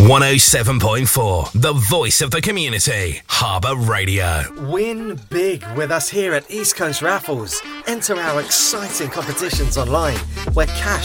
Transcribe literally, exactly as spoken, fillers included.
one oh seven point four, the voice of the community. Harbour Radio. Win big with us here at East Coast Raffles. Enter our exciting competitions online where cash